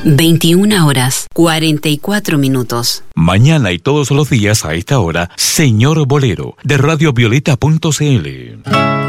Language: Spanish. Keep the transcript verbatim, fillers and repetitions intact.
veintiuna horas, cuarenta y cuatro minutos. Mañana y todos los días a esta hora, Señor Bolero, de radio violeta punto c l.